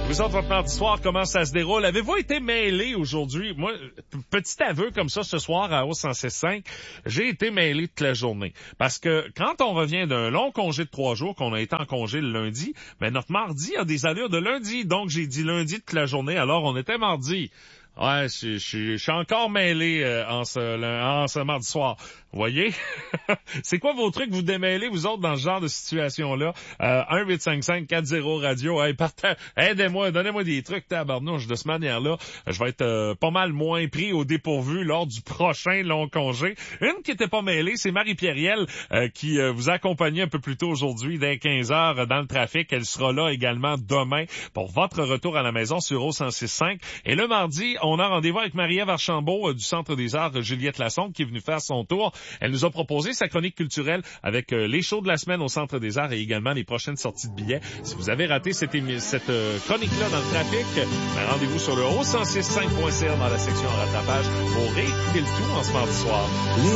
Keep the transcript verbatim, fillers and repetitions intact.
Vous autres, votre mardi soir, comment ça se déroule? Avez-vous été mêlés aujourd'hui? Moi, petit aveu comme ça, ce soir à O cent six cinq, j'ai été mêlé toute la journée. Parce que quand on revient d'un long congé de trois jours, qu'on a été en congé le lundi, ben notre mardi a des allures de lundi. Donc, j'ai dit lundi toute la journée, alors on était mardi. Ouais, je, je, je suis encore mêlé euh, en, ce, le, en ce mardi soir. Vous voyez? C'est quoi vos trucs, vous démêlez, vous autres, dans ce genre de situation-là? Euh, un huit cinq cinq quatre zéro radio. Hey, partez, aidez-moi, donnez-moi des trucs, tabarnouche. De cette manière-là, je vais être euh, pas mal moins pris au dépourvu lors du prochain long congé. Une qui était pas mêlée, c'est Marie-Pierrielle euh, qui euh, vous accompagnait un peu plus tôt aujourd'hui, dès quinze heures dans le trafic. Elle sera là également demain pour votre retour à la maison sur O cent six cinq. Et le mardi, on a rendez-vous avec Marie-Ève Archambault euh, du Centre des Arts Juliette Lassonde qui est venue faire son tour. Elle nous a proposé sa chronique culturelle avec euh, les shows de la semaine au Centre des Arts et également les prochaines sorties de billets. Si vous avez raté cette, émi- cette euh, chronique-là dans le trafic, ben, rendez-vous sur le O cent six cinq point C A dans la section en rattrapage pour réécouter le tout en ce mardi soir.